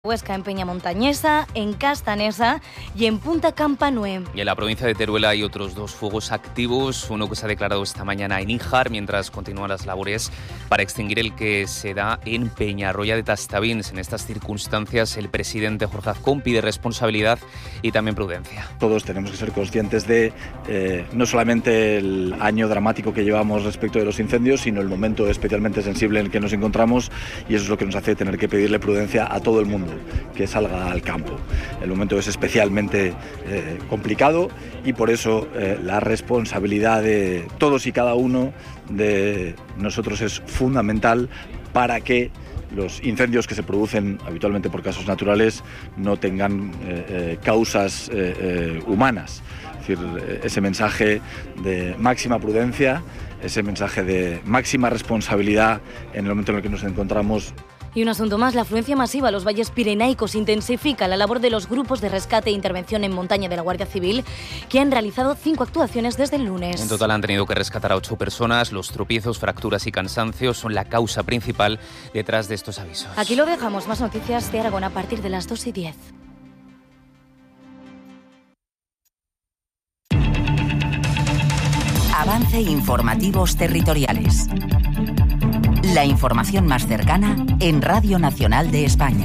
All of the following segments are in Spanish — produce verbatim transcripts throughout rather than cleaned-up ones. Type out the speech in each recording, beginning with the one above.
Huesca, en Peñamontañesa, en Castanesa y en Punta Campanue. Y en la provincia de Teruel hay otros dos fuegos activos, uno que se ha declarado esta mañana en Níjar, mientras continúan las labores para extinguir el que se da en Peñarroya de Tastavins. En estas circunstancias, el presidente Jorge Azcón pide responsabilidad y también prudencia. Todos tenemos que ser conscientes de eh, no solamente el año dramático que llevamos respecto de los incendios, sino el momento especialmente sensible en el que nos encontramos, y eso es lo que nos hace tener que pedirle prudencia a todo el mundo que salga al campo. El momento es especialmente eh, complicado y por eso eh, la responsabilidad de todos y cada uno de nosotros es fundamental para que los incendios que se producen habitualmente por causas naturales no tengan eh, eh, causas eh, eh, humanas. Es decir, ese mensaje de máxima prudencia, ese mensaje de máxima responsabilidad en el momento en el que nos encontramos. Y un asunto más, la afluencia masiva a los valles pirenaicos intensifica la labor de los grupos de rescate e intervención en montaña de la Guardia Civil, que han realizado cinco actuaciones desde el lunes. En total han tenido que rescatar a ocho personas. Los tropiezos, fracturas y cansancios son la causa principal detrás de estos avisos. Aquí lo dejamos. Más noticias de Aragón a partir de las dos y diez. Avance Informativos Territoriales. La información más cercana en Radio Nacional de España.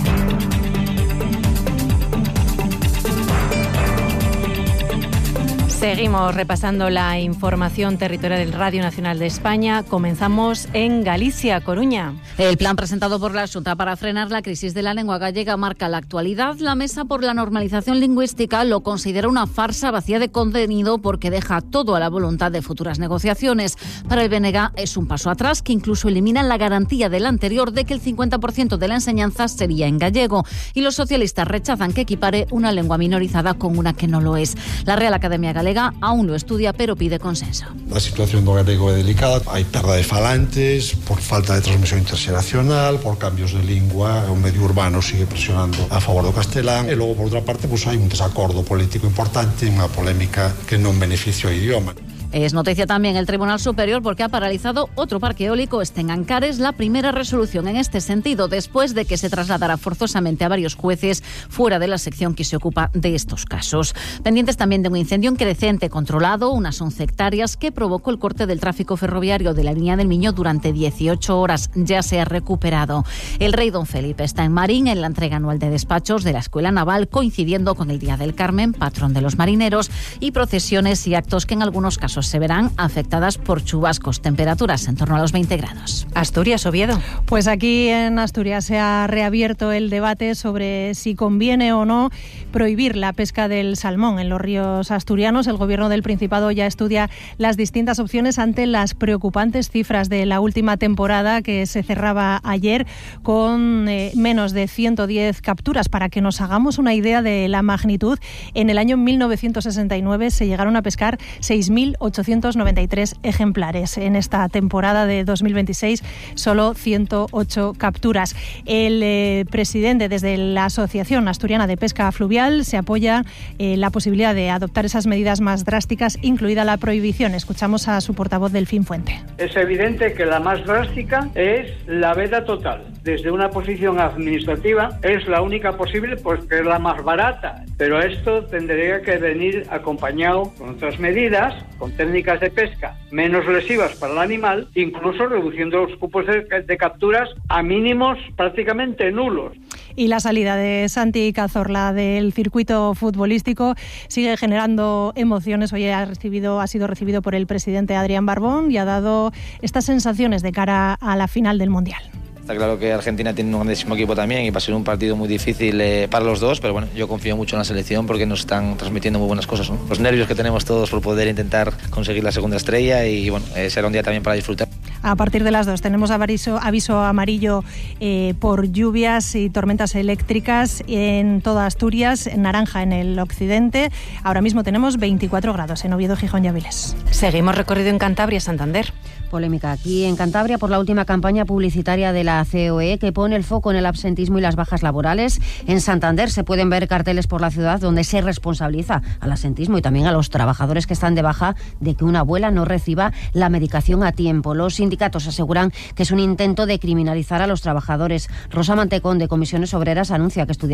Seguimos repasando la información territorial del Radio Nacional de España. Comenzamos en Galicia, Coruña. El plan presentado por la Xunta para frenar la crisis de la lengua gallega marca la actualidad. La Mesa por la Normalización Lingüística lo considera una farsa vacía de contenido porque deja todo a la voluntad de futuras negociaciones. Para el B N G es un paso atrás que incluso elimina la garantía del anterior de que el cincuenta por ciento de la enseñanza sería en gallego. Y los socialistas rechazan que equipare una lengua minorizada con una que no lo es. La Real Academia Galega aún lo estudia, pero pide consenso. A situación do galego é delicada, hai perda de falantes por falta de transmisión interxeracional, por cambios de lingua, o medio urbano sigue presionando a favor do castelán e logo, por outra parte, pues, hai un desacordo político importante, unha polémica que non beneficia o idioma. Es noticia también el Tribunal Superior porque ha paralizado otro parque eólico este en Ancares, la primera resolución en este sentido después de que se trasladara forzosamente a varios jueces fuera de la sección que se ocupa de estos casos. Pendientes también de un incendio en Crecente controlado, unas once hectáreas, que provocó el corte del tráfico ferroviario de la línea del Miño durante dieciocho horas. Ya se ha recuperado. El rey Don Felipe está en Marín en la entrega anual de despachos de la Escuela Naval, coincidiendo con el Día del Carmen, patrón de los marineros, y procesiones y actos que en algunos casos se verán afectadas por chubascos, temperaturas en torno a los veinte grados. Asturias, Oviedo. Pues aquí en Asturias se ha reabierto el debate sobre si conviene o no prohibir la pesca del salmón en los ríos asturianos. El Gobierno del Principado ya estudia las distintas opciones ante las preocupantes cifras de la última temporada que se cerraba ayer con eh, menos de ciento diez capturas. Para que nos hagamos una idea de la magnitud, en el año mil novecientos sesenta y nueve se llegaron a pescar seis mil ochocientos noventa y tres ejemplares. En esta temporada de dos mil veintiséis, solo ciento ocho capturas. El eh, presidente desde la Asociación Asturiana de Pesca Fluvial se apoya en eh, la posibilidad de adoptar esas medidas más drásticas, incluida la prohibición. Escuchamos a su portavoz, Delfín Fuente. Es evidente que la más drástica es la veda total. Desde una posición administrativa es la única posible porque es la más barata, pero esto tendría que venir acompañado con otras medidas, con técnicas de pesca menos lesivas para el animal, incluso reduciendo los cupos de, de capturas a mínimos prácticamente nulos. Y la salida de Santi Cazorla del circuito futbolístico sigue generando emociones. Hoy ha recibido, ha sido recibido por el presidente Adrián Barbón y ha dado estas sensaciones de cara a la final del Mundial. Está claro que Argentina tiene un grandísimo equipo también y va a ser un partido muy difícil eh, para los dos, pero bueno, yo confío mucho en la selección porque nos están transmitiendo muy buenas cosas, ¿no? Los nervios que tenemos todos por poder intentar conseguir la segunda estrella y bueno, eh, será un día también para disfrutar. A partir de las dos tenemos aviso, aviso amarillo eh, por lluvias y tormentas eléctricas en toda Asturias, naranja en el occidente. Ahora mismo tenemos veinticuatro grados en Oviedo, Gijón y Avilés. Seguimos recorrido en Cantabria, Santander. Polémica aquí en Cantabria por la última campaña publicitaria de la C O E que pone el foco en el absentismo y las bajas laborales. En Santander se pueden ver carteles por la ciudad donde se responsabiliza al absentismo y también a los trabajadores que están de baja de que una abuela no reciba la medicación a tiempo. Los sindicatos aseguran que es un intento de criminalizar a los trabajadores. Rosa Mantecón, de Comisiones Obreras, anuncia que estudia